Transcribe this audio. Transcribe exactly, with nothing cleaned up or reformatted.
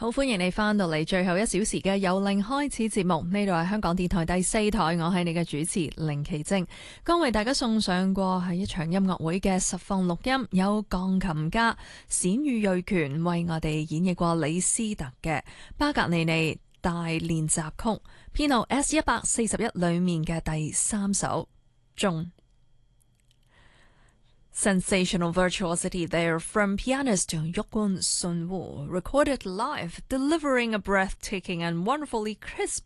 好，歡迎你翻到嚟最後一小時嘅由零開始節目，呢度係香港電台第四台，我係你嘅主持凌奇晶。剛為大家送上過係一場音樂會嘅實況錄音，有鋼琴家冼羽瑞權為我哋演繹過李斯特嘅巴格尼尼大練習曲，編號 S 一百四十一裏面嘅第三首鐘。Sensational virtuosity there from pianist Yukon Sunwoo, recorded live, delivering a breathtaking and wonderfully crisp